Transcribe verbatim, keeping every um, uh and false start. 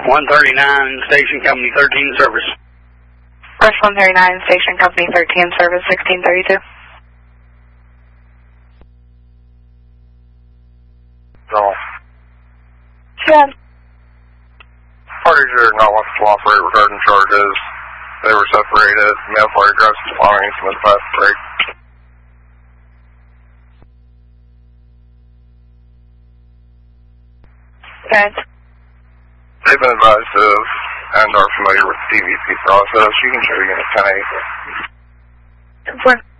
one thirty-nine, Station Company thirteen service. Rush one thirty-nine, Station Company thirteen service, sixteen thirty-two. No. Chad. Parties are not want to cooperate regarding charges. They were separated. Male party drives his belongings from his fast break. Chad. They've been advised of and are familiar with the D V C process. You can show you in a ten eight. We're